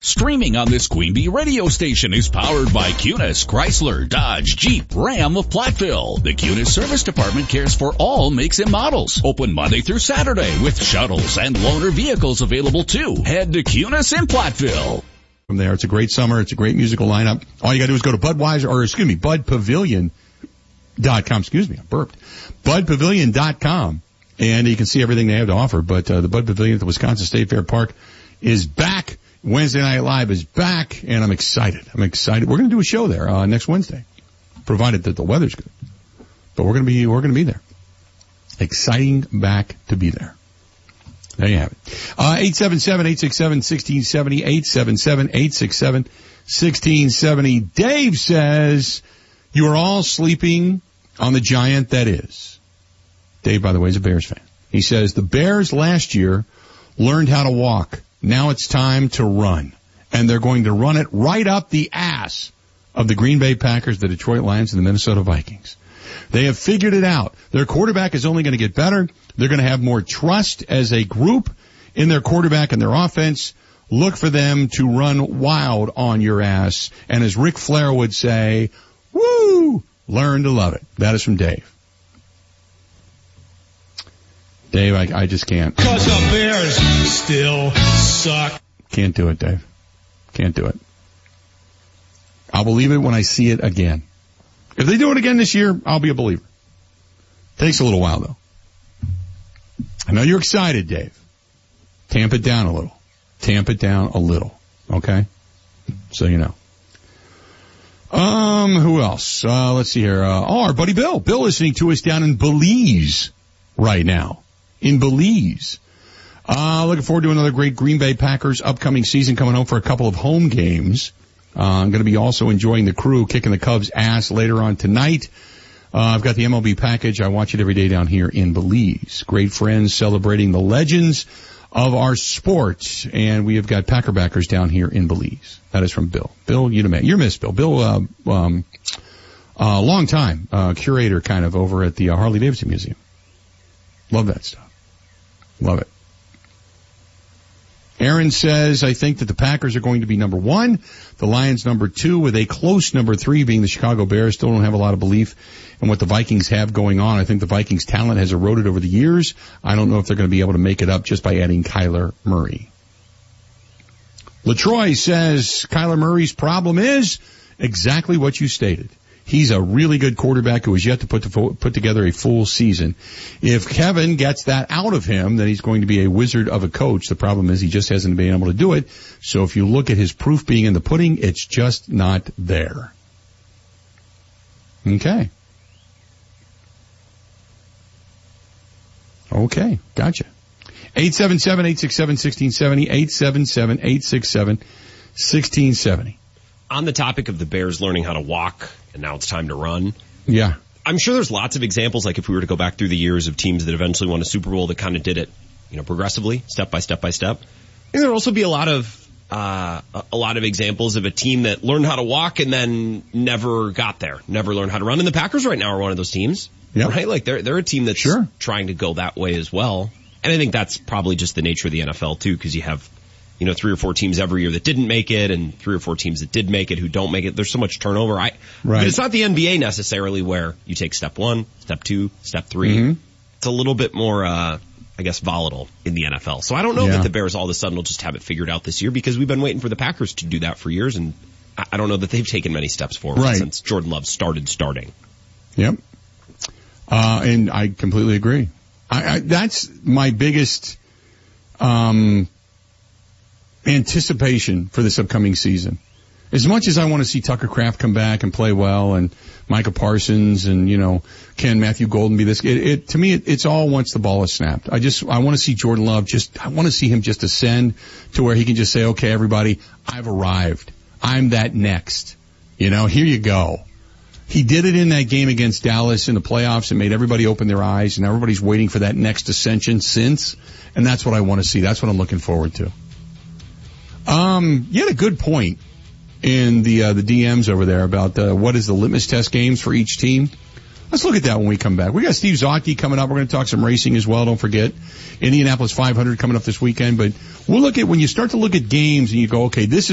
Streaming on this Queen Bee radio station is powered by Cunis, Chrysler, Dodge, Jeep, Ram of Platteville. The Cunis Service Department cares for all makes and models. Open Monday through Saturday with shuttles and loaner vehicles available too. Head to Cunis in Platteville. From there, it's a great summer. It's a great musical lineup. All you gotta do is go to budpavilion.com. I burped. budpavilion.com. And you can see everything they have to offer. But the Bud Pavilion at the Wisconsin State Fair Park is back. Wednesday Night Live is back, and I'm excited. We're going to do a show there next Wednesday, provided that the weather's good. But we're going to be there. Exciting back to be there. There you have it. 877-867-1670, 877-867-1670. Dave says, you are all sleeping on the giant that is. Dave, by the way, is a Bears fan. He says, the Bears last year learned how to walk. Now it's time to run. And they're going to run it right up the ass of the Green Bay Packers, the Detroit Lions, and the Minnesota Vikings. They have figured it out. Their quarterback is only going to get better. They're going to have more trust as a group in their quarterback and their offense. Look for them to run wild on your ass. And as Ric Flair would say, woo, learn to love it. That is from Dave. Dave, I just can't. Because the Bears still suck. Can't do it, Dave. Can't do it. I'll believe it when I see it again. If they do it again this year, I'll be a believer. Takes a little while, though. I know you're excited, Dave. Tamp it down a little. Okay? So you know. Who else? Let's see here. Our buddy Bill. Bill listening to us down in Belize right now. In Belize. Looking forward to another great Green Bay Packers upcoming season, coming home for a couple of home games. I'm going to be also enjoying the crew kicking the Cubs' ass later on tonight. I've got the MLB package. I watch it every day down here in Belize. Great friends celebrating the legends of our sport. And we have got Packer backers down here in Belize. That is from Bill. Bill, you're missed, Bill. Bill, long time, curator kind of over at the Harley Davidson Museum. Love that stuff. Love it. Aaron says, I think that the Packers are going to be number 1, the Lions number 2, with a close number 3 being the Chicago Bears. Still don't have a lot of belief in what the Vikings have going on. I think the Vikings' talent has eroded over the years. I don't know if they're going to be able to make it up just by adding Kyler Murray. LaTroy says, Kyler Murray's problem is exactly what you stated. He's a really good quarterback who has yet to put together a full season. If Kevin gets that out of him, then he's going to be a wizard of a coach. The problem is he just hasn't been able to do it. So if you look at his proof being in the pudding, it's just not there. Okay. Gotcha. 877-867-1670, 877-867-1670. On the topic of the Bears learning how to walk, and now it's time to run. Yeah. I'm sure there's lots of examples, like if we were to go back through the years of teams that eventually won a Super Bowl that kind of did it, progressively, step by step by step. I think there'll also be a lot of examples of a team that learned how to walk and then never got there, never learned how to run. And the Packers right now are one of those teams, right? Like they're a team that's trying to go that way as well. And I think that's probably just the nature of the NFL too, because you have 3 or 4 teams every year that didn't make it and 3 or 4 teams that did make it who don't make it. There's so much turnover. But it's not the NBA necessarily where you take step 1, step 2, step 3. Mm-hmm. It's a little bit more, volatile in the NFL. So I don't know that the Bears all of a sudden will just have it figured out this year, because we've been waiting for the Packers to do that for years, and I don't know that they've taken many steps forward since Jordan Love starting. Yep. And I completely agree. That's my biggest, anticipation for this upcoming season. As much as I want to see Tucker Kraft come back and play well, and Micah Parsons, and can Matthew Golden be this? To me, it's all once the ball is snapped. I want to see Jordan Love I want to see him just ascend to where he can just say, okay, everybody, I've arrived. I'm that next. Here you go. He did it in that game against Dallas in the playoffs and made everybody open their eyes, and everybody's waiting for that next ascension since, and that's what I want to see. That's what I'm looking forward to. You had a good point in the DMs over there about what is the litmus test games for each team. Let's look at that when we come back. We got Steve Zotke coming up. We're going to talk some racing as well. Don't forget Indianapolis 500 coming up this weekend. But we'll look at when you start to look at games and you go, okay, this